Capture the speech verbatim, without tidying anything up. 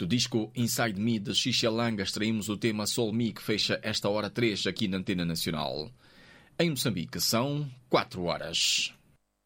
disco Inside Me de Xixelanga extraímos o tema Soul Me, que fecha esta hora três aqui na Antena Nacional. Em Moçambique são quatro horas.